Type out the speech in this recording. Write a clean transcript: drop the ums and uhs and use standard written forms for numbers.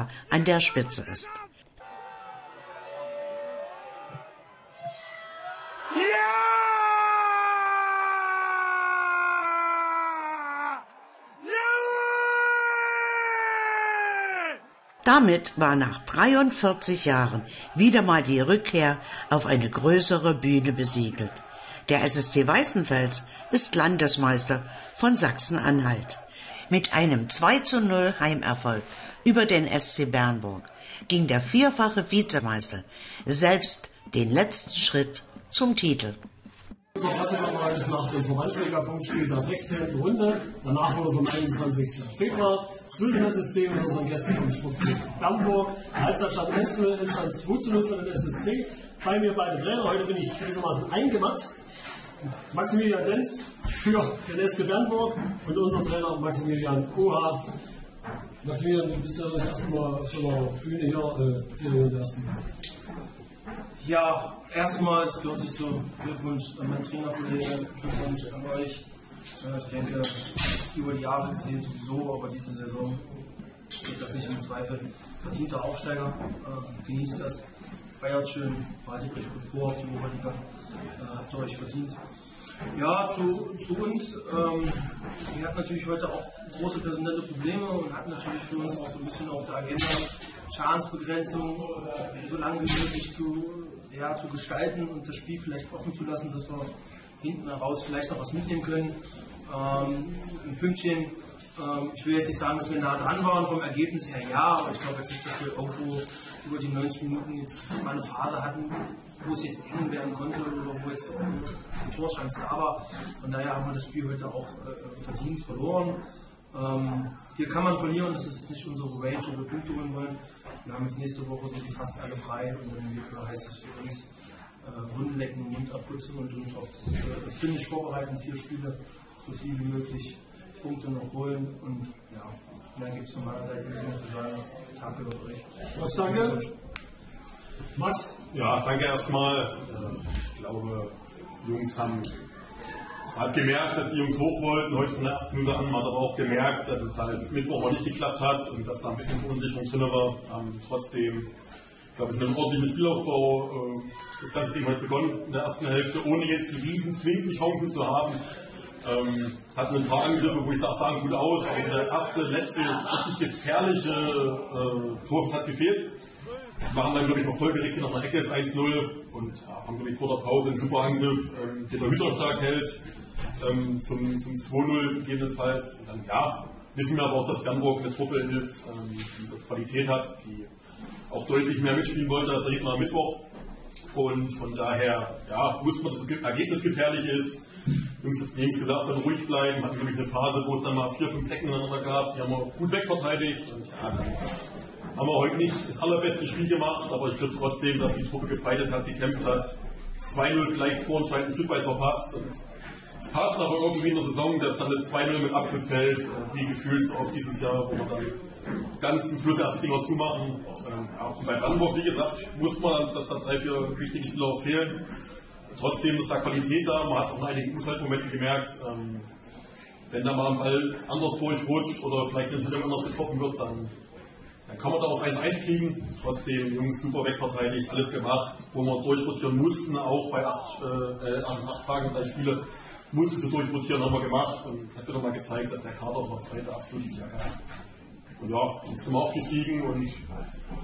Jahr an der Spitze ist. Damit war nach 43 Jahren wieder mal die Rückkehr auf eine größere Bühne besiegelt. Der SSC Weißenfels ist Landesmeister von Sachsen-Anhalt. Mit einem 2:0 Heimerfolg über den SC Bernburg ging der vierfache Vizemeister selbst den letzten Schritt zum Titel. Unser Pressekonferenz nach dem Verbandsliga-Punktspiel der 16. Runde. Danach wurde vom 21. Februar das SSC mit unseren Gästen vom Sportclub Bernburg. Der Halbzeitstand 1:0, Endstand 2:0 für den SSC. Bei mir beide Trainer. Heute bin ich gewissermaßen eingemaxt. Maximilian Denz für den SC Bernburg und unser Trainer Maximilian Oha. Maximilian, du bist ja das erste Mal auf so einer Bühne hier der ersten Mal. Ja, erstmal, das gehört sich so, Glückwunsch an meinen Trainerkollegen, Glückwunsch an euch. Ich denke, über die Jahre gesehen sowieso, aber diese Saison steht das nicht im Zweifel. Verdienter Aufsteiger, genießt das, feiert schön, bereitet euch gut vor auf die Oberliga, habt ihr euch verdient. Ja, zu uns, wir hatten natürlich heute auch große personelle Probleme und hatten natürlich für uns auch so ein bisschen auf der Agenda Schadensbegrenzung, so lange wie möglich zu gestalten und das Spiel vielleicht offen zu lassen, dass wir hinten heraus vielleicht noch was mitnehmen können. Ein Pünktchen, ich will jetzt nicht sagen, dass wir nah dran waren vom Ergebnis her, ja, aber ich glaube jetzt nicht, dass wir irgendwo über die 90 Minuten jetzt mal eine Phase hatten, wo es jetzt eng werden konnte oder wo jetzt die Torchance da war. Von daher haben wir das Spiel heute auch verdient verloren. Hier kann man verlieren, das ist nicht unsere Range, wo wir Punkte holen wollen. Wir haben jetzt nächste Woche sind die fast alle frei und dann heißt es für uns Wunden lecken, Mund abputzen und uns auf das Finish vorbereiten, 4 Spiele, so viel wie möglich Punkte noch holen und ja, mehr gibt es von meiner Seite nicht mehr zu sagen. Danke euch. Max, danke. Max? Ja, danke erstmal. Ich glaube, die Jungs haben gemerkt, dass die Jungs hoch wollten, heute von der ersten Minute an, man hat aber auch gemerkt, dass es halt Mittwoch mal nicht geklappt hat und dass da ein bisschen Verunsicherung drin war. Trotzdem, ich glaube, es ist ein ordentlicher Spielaufbau. Das ganze Ding hat begonnen in der ersten Hälfte, ohne jetzt die riesen zwingenden Chancen zu haben. Hatten ein paar Angriffe, wo ich sage, sahen gut aus, aber der erste, letzte, richtig gefährliche Tor hat gefehlt. Wir haben dann, glaube ich, noch folgerichtet nach einer Ecke, ist 1:0 und haben, glaube ich, vor der Pause einen super Angriff, den der Hütter stark hält. Zum 2:0 gegebenenfalls. Und dann, ja, wissen wir aber auch, dass Bernburg eine Truppe ist, die Qualität hat, die auch deutlich mehr mitspielen wollte als der Gegner am Mittwoch. Und von daher, ja, wusste man, dass das Ergebnis gefährlich ist. Jungs gesagt, sollen ruhig bleiben. Hatten, glaube ich, eine Phase, wo es dann mal 4, 5 Ecken ineinander gab. Die haben wir gut wegverteidigt. Und ja, dann haben wir heute nicht das allerbeste Spiel gemacht, aber ich glaube trotzdem, dass die Truppe gefeitet hat, gekämpft hat. 2:0 vielleicht vorentscheidend ein Stück weit verpasst. Und es passt aber irgendwie in der Saison, dass dann das 2:0 mit Apfel fällt, wie gefühlt so auf dieses Jahr, wo wir dann ganz zum Schluss erst die Dinger zumachen. Und bei Bernburg, wie gesagt, wusste man, dass da 3, 4 wichtige Spieler auch fehlen. Trotzdem ist da Qualität da, man hat es auch in einigen Umschaltmomenten gemerkt. Wenn da mal ein Ball anders durchrutscht oder vielleicht eine Entscheidung anders getroffen wird, dann kann man da auch 1:1 kriegen. Trotzdem, Jungs, super wegverteidigt, alles gemacht, wo wir durchrotieren mussten, auch bei 8 Tagen 3 Spiele. Musste sie durchrotieren, haben wir gemacht und hat wieder mal gezeigt, dass der Kader noch heute absolut die Stärke hat. Und ja, jetzt sind wir aufgestiegen und